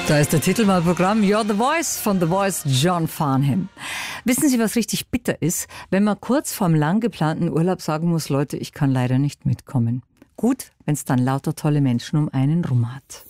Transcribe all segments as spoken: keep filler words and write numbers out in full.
Da ist der Titel mal Programm You're the Voice von The Voice John Farnham. Wissen Sie, was richtig bitter ist? Wenn man kurz vorm lang geplanten Urlaub sagen muss, Leute, ich kann leider nicht mitkommen. Gut, wenn es dann lauter tolle Menschen um einen rum hat.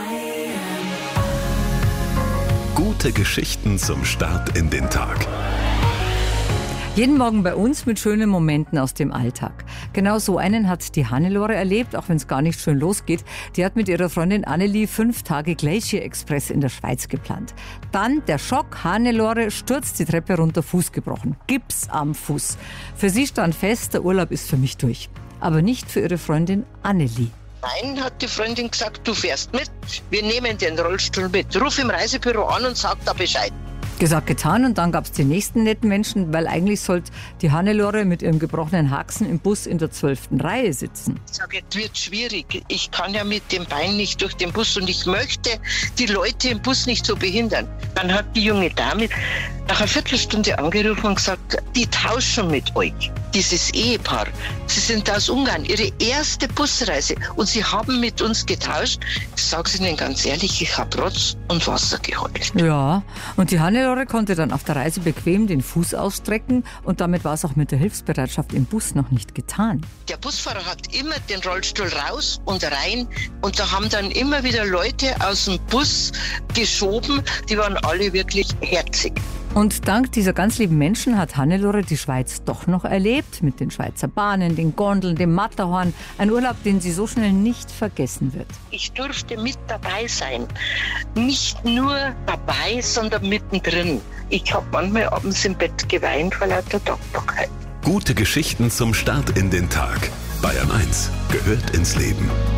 Gute Geschichten zum Start in den Tag. Jeden Morgen bei uns mit schönen Momenten aus dem Alltag. Genau so einen hat die Hannelore erlebt, auch wenn es gar nicht schön losgeht. Die hat mit ihrer Freundin Annelie fünf Tage Glacier Express in der Schweiz geplant. Dann der Schock, Hannelore stürzt die Treppe runter, Fuß gebrochen. Gips am Fuß. Für sie stand fest, der Urlaub ist für mich durch. Aber nicht für ihre Freundin Annelie. Nein, hat die Freundin gesagt, du fährst mit, wir nehmen den Rollstuhl mit. Ruf im Reisebüro an und sag da Bescheid. Gesagt, getan, und dann gab es die nächsten netten Menschen, weil eigentlich sollte die Hannelore mit ihrem gebrochenen Haxen im Bus in der zwölften Reihe sitzen. Ich sage, es wird schwierig. Ich kann ja mit dem Bein nicht durch den Bus und ich möchte die Leute im Bus nicht so behindern. Dann hat die junge Dame nach einer Viertelstunde angerufen und gesagt, die tauschen mit euch. Dieses Ehepaar, sie sind aus Ungarn, ihre erste Busreise und sie haben mit uns getauscht. Ich sage es Ihnen ganz ehrlich, ich habe Rotz und Wasser geheult. Ja, und die Hannelore konnte dann auf der Reise bequem den Fuß ausstrecken und damit war es auch mit der Hilfsbereitschaft im Bus noch nicht getan. Der Busfahrer hat immer den Rollstuhl raus und rein und da haben dann immer wieder Leute aus dem Bus geschoben, die waren alle wirklich herzig. Und dank dieser ganz lieben Menschen hat Hannelore die Schweiz doch noch erlebt, mit den Schweizer Bahnen, den Gondeln, dem Matterhorn. Ein Urlaub, den sie so schnell nicht vergessen wird. Ich durfte mit dabei sein. Nicht nur dabei, sondern mittendrin. Ich habe manchmal abends im Bett geweint vor lauter Dankbarkeit. Gute Geschichten zum Start in den Tag. Bayern eins gehört ins Leben.